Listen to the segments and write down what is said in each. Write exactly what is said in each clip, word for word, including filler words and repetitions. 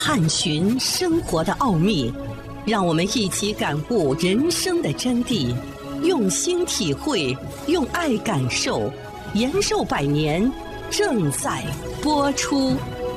探寻生活的奥秘，让我们一起感悟人生的真谛，用心体会，用爱感受。延寿百年正在播出。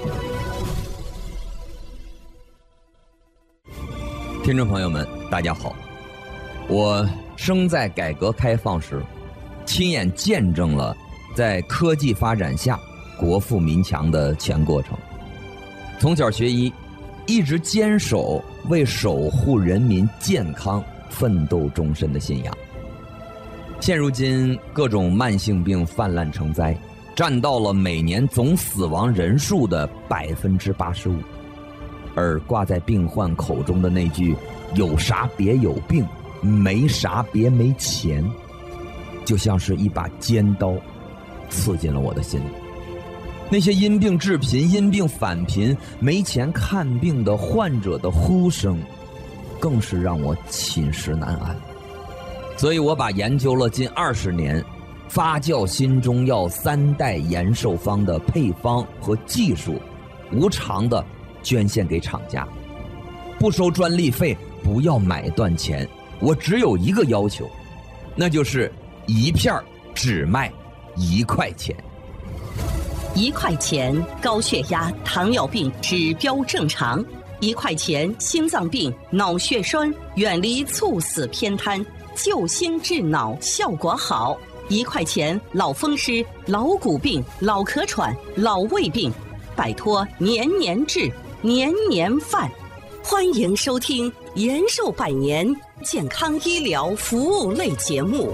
听众朋友们，大家好，我生在改革开放时，亲眼见证了在科技发展下国富民强的全过程。从小学医，一直坚守为守护人民健康奋斗终身的信仰。现如今各种慢性病泛滥成灾，占到了每年总死亡人数的百分之八十五。而挂在病患口中的那句“有啥别有病，没啥别没钱”，就像是一把尖刀，刺进了我的心里。那些因病致贫、因病返贫、没钱看病的患者的呼声，更是让我寝食难安。所以我把研究了近二十年发酵新中药三代延寿方的配方和技术，无偿的捐献给厂家，不收专利费，不要买断钱。我只有一个要求，那就是一片只卖一块钱。 一块钱高血压、糖尿病指标正常；一块钱心脏病、脑血栓远离猝死偏瘫，救心治脑效果好；一块钱老风湿、老骨病、老咳喘、老胃病，摆脱年年治、年年犯。欢迎收听延寿百年健康医疗服务类节目。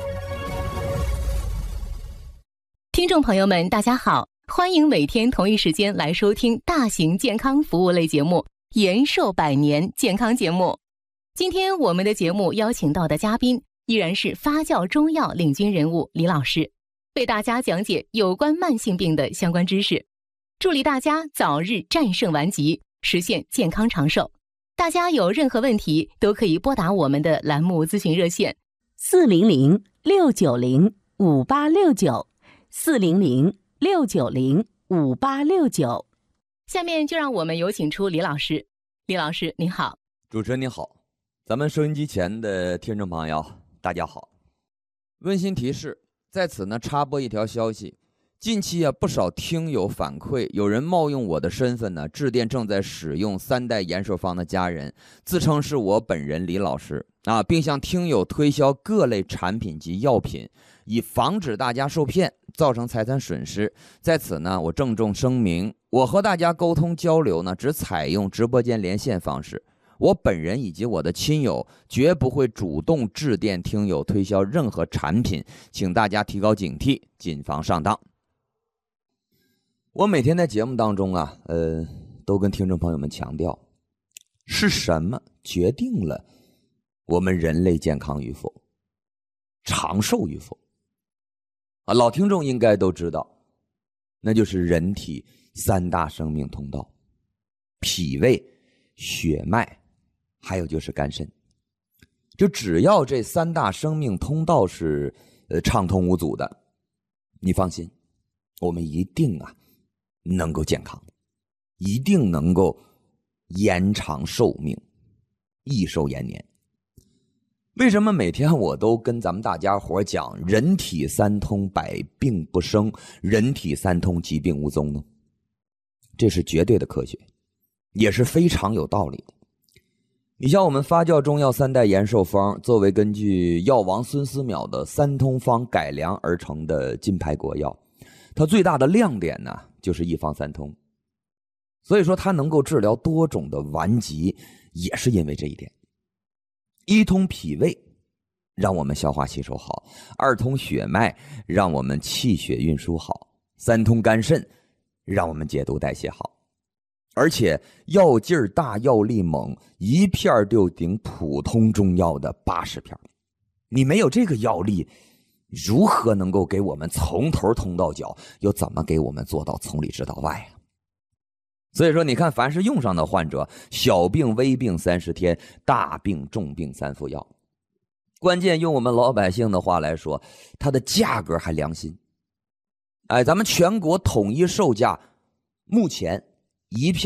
听众朋友们，大家好，欢迎每天同一时间来收听大型健康服务类节目延寿百年健康节目。今天我们的节目邀请到的嘉宾依然是发酵中药领军人物李老师，为大家讲解有关慢性病的相关知识，助力大家早日战胜顽疾，实现健康长寿。大家有任何问题都可以拨打我们的栏目咨询热线四零零六九零五八六九四零零六九零五八六九。 下面就让我们有请出李老师。李老师您好。 主持人您好，咱们收音机前的听众朋友大家好。温馨提示，在此呢插播一条消息，近期啊不少听友反馈，有人冒用我的身份呢致电正在使用三代延寿方的家人，自称是我本人李老师啊，并向听友推销各类产品及药品，以防止大家受骗，造成财产损失。在此呢，我郑重声明，我和大家沟通交流呢，只采用直播间连线方式。我本人以及我的亲友绝不会主动致电听友推销任何产品，请大家提高警惕，谨防上当。我每天在节目当中啊，呃，都跟听众朋友们强调，是什么决定了我们人类健康与否、长寿与否？啊，老听众应该都知道，那就是人体三大生命通道：脾胃、血脉，还有就是肝肾。就只要这三大生命通道是呃畅通无阻的，你放心，我们一定啊能够健康，一定能够延长寿命，益寿延年。为什么每天我都跟咱们大家伙讲人体三通百病不生，人体三通疾病无踪呢？这是绝对的科学，也是非常有道理的。你像我们发酵中药三代延寿方，作为根据药王孙思邈的三通方改良而成的金牌国药，它最大的亮点呢就是一方三通，所以说它能够治疗多种的顽疾，也是因为这一点。一通脾胃，让我们消化吸收好；二通血脉，让我们气血运输好；三通肝肾，让我们解毒代谢好。而且药劲儿大，药力猛，一片就顶普通中药的八十片。你没有这个药力，如何能够给我们从头通到脚，又怎么给我们做到从里直到外啊？所以说你看，凡是用上的患者，小病微病三十天，大病重病三服药。关键用我们老百姓的话来说，它的价格还良心。哎，咱们全国统一售价目前一片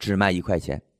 只卖一块钱。